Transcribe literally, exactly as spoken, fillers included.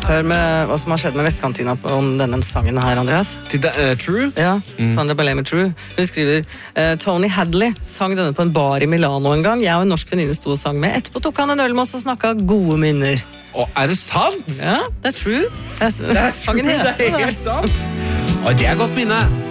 Hør med hva som har skjedd med Vestkantina på om denne sangen her, Andreas. Til det, uh, True? Ja, Spandra Ballet med True. Hun skriver, uh, Tony Hadley sang denne på en bar i Milano en gang. Jeg og en norsk venninne sto og sang med. Etterpå tok han en øl med oss og snakket gode minner. Å, er det sant? Ja, det er True. Det er, Det er, sangen true, heter det er helt sant. Og det er godt minne.